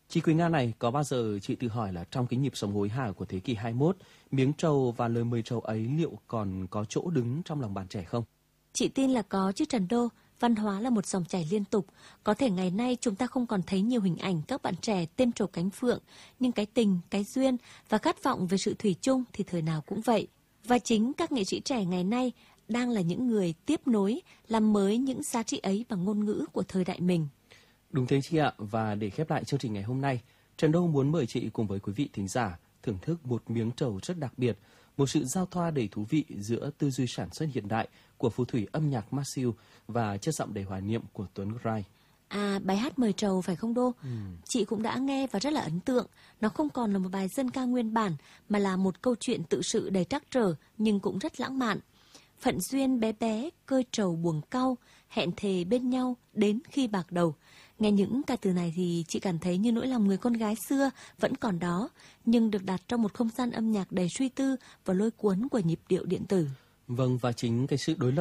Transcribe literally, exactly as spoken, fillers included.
Chị Quỳnh Nga này, có bao giờ chị tự hỏi là trong cái nhịp sống hối hả của thế kỷ hai mươi mốt, miếng trầu và lời mời trầu ấy liệu còn có chỗ đứng trong lòng bạn trẻ không? Chị tin là có chứ Trần Đô. Văn hóa là một dòng chảy liên tục. Có thể ngày nay chúng ta không còn thấy nhiều hình ảnh các bạn trẻ tên trầu cánh phượng, nhưng cái tình, cái duyên và khát vọng về sự thủy chung thì thời nào cũng vậy. Và chính các nghệ sĩ trẻ ngày nay đang là những người tiếp nối, làm mới những giá trị ấy bằng ngôn ngữ của thời đại mình. Đúng thế chị ạ, và để khép lại chương trình ngày hôm nay, Trần Đô muốn mời chị cùng với quý vị thính giả thưởng thức một miếng trầu rất đặc biệt, một sự giao thoa đầy thú vị giữa tư duy sản xuất hiện đại của phù thủy âm nhạc Masew và chất giọng đầy hoài niệm của Tuấn Rai. À, bài hát Mời Trầu phải không Đô? Ừ. Chị cũng đã nghe và rất là ấn tượng. Nó không còn là một bài dân ca nguyên bản mà là một câu chuyện tự sự đầy trắc trở nhưng cũng rất lãng mạn. Phận duyên bé bé, cơi trầu buồng cau, hẹn thề bên nhau đến khi bạc đầu. Nghe những ca từ này thì chị cảm thấy như nỗi lòng người con gái xưa vẫn còn đó, nhưng được đặt trong một không gian âm nhạc đầy suy tư và lôi cuốn của nhịp điệu điện tử. Vâng, và chính cái sự đối lập